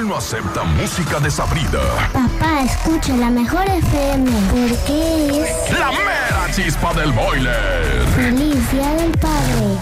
no acepta música desabrida. Papá, escucha la mejor FM, porque es La mera chispa del boiler. Feliz Día del Padre.